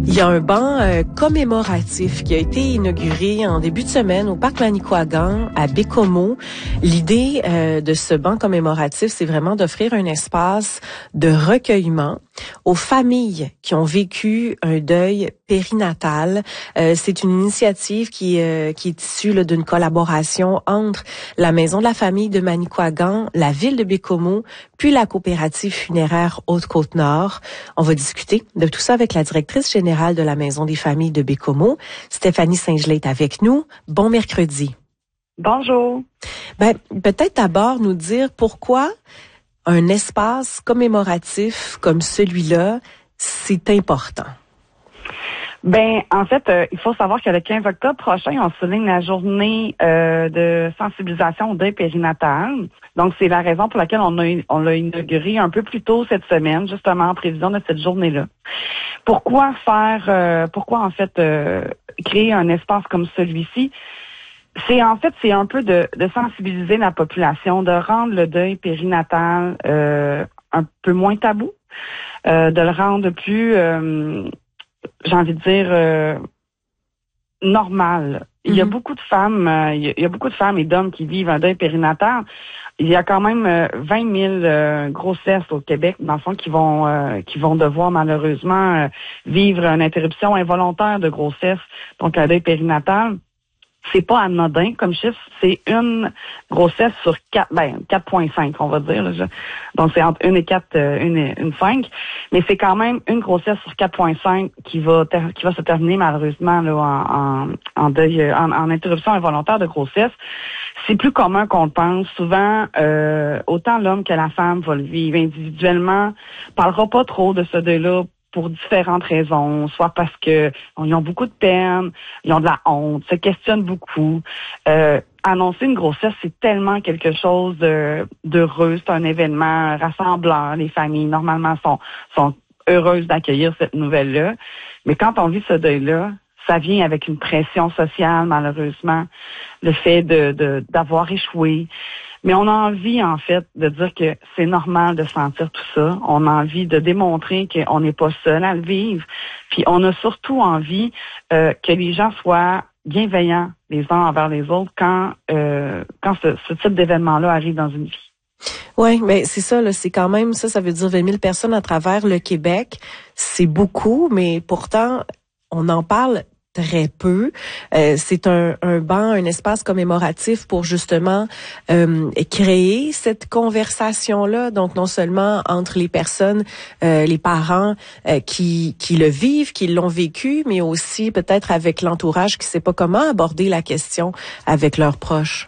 Il y a un banc commémoratif qui a été inauguré en début de semaine au parc Manicouagan à Bécomo. L'idée de ce banc commémoratif, c'est vraiment d'offrir un espace de recueillement aux familles qui ont vécu un deuil périnatal. C'est une initiative qui est issue d'une collaboration entre la Maison de la famille de Manicouagan, la ville de Bécomo, puis la coopérative funéraire Haute-Côte-Nord. On va discuter de tout ça avec la directrice générale de la Maison des familles de Bécomo, Stéphanie Saint-Gelais est avec nous. Bon mercredi. Bonjour. Peut-être d'abord nous dire pourquoi un espace commémoratif comme celui-là, c'est important. En fait, il faut savoir que le 15 octobre prochain, on souligne la journée de sensibilisation au deuil périnatal. Donc, c'est la raison pour laquelle on l'a inauguré un peu plus tôt cette semaine, justement en prévision de cette journée-là. Pourquoi créer un espace comme celui-ci? C'est un peu de sensibiliser la population, de rendre le deuil périnatal un peu moins tabou, de le rendre plus, j'ai envie de dire, normal. Il y a beaucoup de femmes, il y a beaucoup de femmes et d'hommes qui vivent un deuil périnatal. Il y a quand même 20 000 grossesses au Québec, dans le fond, qui vont devoir malheureusement vivre une interruption involontaire de grossesse, donc un deuil périnatal. C'est pas anodin comme chiffre, c'est une grossesse sur 4,5, on va dire. Là. Donc c'est entre 1 et 4, 1 et 5, mais c'est quand même une grossesse sur 4,5 qui va se terminer malheureusement là, en deuil, en interruption involontaire de grossesse. C'est plus commun qu'on le pense. Souvent, autant l'homme que la femme va le vivre individuellement, parlera pas trop de ce deuil-là pour différentes raisons, soit parce que ils ont beaucoup de peine, ils ont de la honte, se questionnent beaucoup. Annoncer une grossesse, c'est tellement quelque chose d'heureux, c'est un événement rassembleur. Les familles, normalement, sont heureuses d'accueillir cette nouvelle-là. Mais quand on vit ce deuil-là, ça vient avec une pression sociale, malheureusement, le fait d'avoir échoué. Mais on a envie, en fait, de dire que c'est normal de sentir tout ça. On a envie de démontrer qu'on n'est pas seul à le vivre. Puis on a surtout envie que les gens soient bienveillants les uns envers les autres quand ce type d'événement-là arrive dans une vie. Oui, mais c'est ça, là, c'est quand même ça veut dire 20 000 personnes à travers le Québec. C'est beaucoup, mais pourtant, on en parle très peu. C'est un banc, un espace commémoratif pour justement créer cette conversation-là. Donc, non seulement entre les personnes, les parents qui le vivent, qui l'ont vécu, mais aussi peut-être avec l'entourage qui sait pas comment aborder la question avec leurs proches.